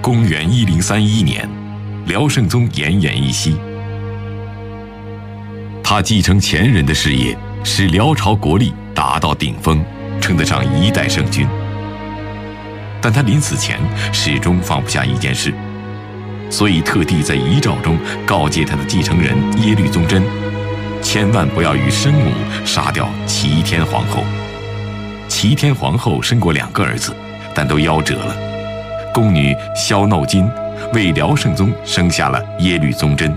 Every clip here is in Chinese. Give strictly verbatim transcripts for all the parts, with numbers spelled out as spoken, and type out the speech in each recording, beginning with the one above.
公元一零三一年，辽圣宗奄奄一息。他继承前人的事业，使辽朝国力达到顶峰，称得上一代圣君。但他临死前始终放不下一件事，所以特地在遗诏中告诫他的继承人耶律宗真，千万不要与生母杀掉齐天皇后。齐天皇后生过两个儿子，但都夭折了。宫女萧耨金为辽圣宗生下了耶律宗真。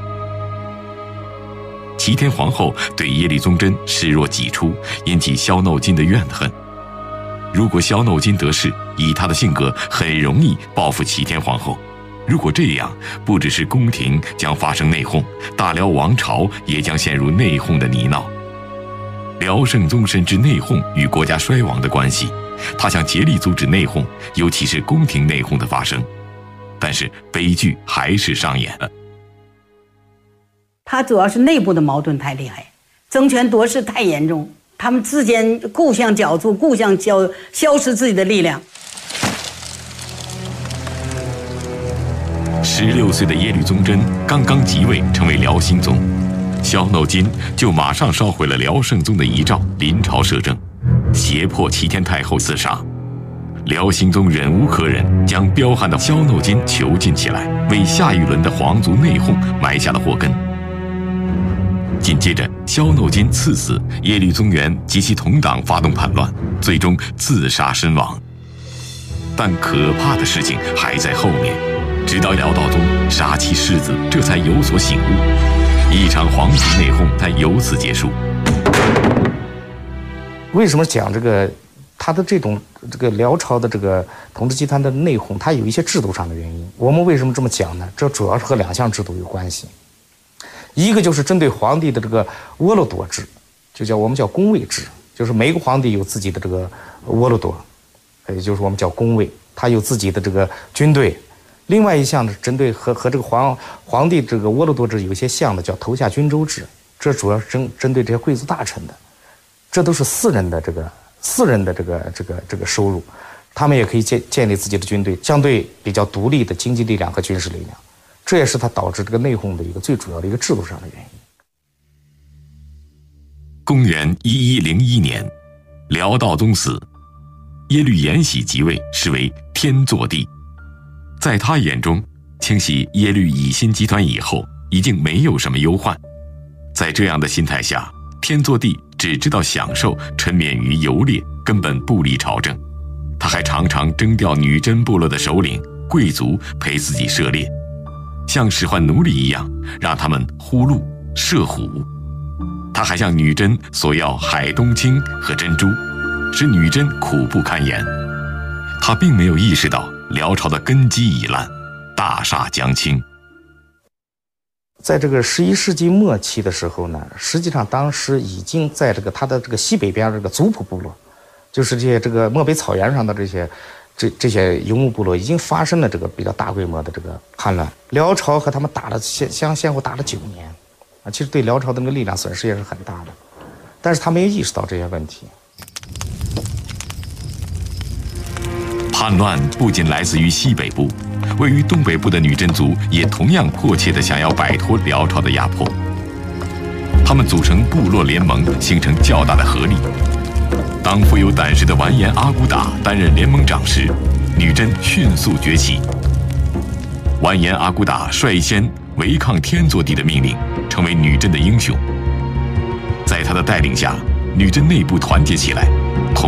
齐天皇后对耶律宗真视若己出，引起萧耨金的怨恨。如果萧耨金得势，以他的性格很容易报复齐天皇后。如果这样，不只是宫廷将发生内讧，大辽王朝也将陷入内讧的泥淖。辽圣宗深知内讧与国家衰亡的关系，他想竭力阻止内讧，尤其是宫廷内讧的发生。但是悲剧还是上演了。 他主要是内部的矛盾太厉害，争权夺势太严重，他们之间互相角逐，互相消消失自己的力量。 十六岁的耶律宗真刚刚即位，成为辽兴宗，萧耨金就马上烧毁了辽圣宗的遗诏，临朝摄政，胁迫齐天太后自杀。辽兴宗忍无可忍，将彪悍的萧耨金囚禁起来，为下一轮的皇族内讧埋下了祸根。紧接着，萧耨金赐死耶律宗元及其同党发动叛乱，最终自杀身亡。但可怕的事情还在后面。直到辽道宗杀其世子，这才有所醒悟，一场皇族内讧才由此结束。 为什么讲这个他的这种这个辽朝的这个统治集团的内讧，它有一些制度上的原因。我们为什么这么讲呢？这主要是和两项制度有关系。一个就是针对皇帝的这个倭罗夺制，就叫我们叫宫卫制，就是每个皇帝有自己的这个倭罗夺，也就是我们叫宫卫，他有自己的这个军队。另外一项呢，针对和和这个皇皇帝这个倭罗夺制有一些像的，叫头下军州制，这主要是针针对这些贵族大臣的，这都是私人的这个私人的这个这个这个收入，他们也可以建建立自己的军队，相对比较独立的经济力量和军事力量，这也是它导致这个内讧的一个最主要的一个制度上的原因。 公元一一零一年，辽道宗死，耶律延禧即位，是为天祚帝。在他眼中，清洗耶律乙辛集团以后，已经没有什么忧患。在这样的心态下，天祚帝只知道享受，沉湎于游猎，根本不理朝政。他还常常征调女真部落的首领、贵族陪自己射猎，像使唤奴隶一样，让他们呼鹿、射虎。他还向女真索要海东青和珍珠，使女真苦不堪言。他并没有意识到辽朝的根基已烂，大厦将倾。 在这个十一世纪末期的时候呢，实际上当时已经在这个他的这个西北边这个族谱部落，就是这些这个漠北草原上的这些这这些游牧部落，已经发生了这个比较大规模的这个叛乱。辽朝和他们打了先相先后打了九年，啊，其实对辽朝的那个力量损失也是很大的，但是他没有意识到这些问题。 叛乱不仅来自于西北部，位于东北部的女真族也同样迫切地想要摆脱辽朝的压迫。他们组成部落联盟，形成较大的合力。当富有胆识的完颜阿骨打担任联盟长时，女真迅速崛起。完颜阿骨打率先违抗天祚帝的命令，成为女真的英雄。在他的带领下，女真内部团结起来，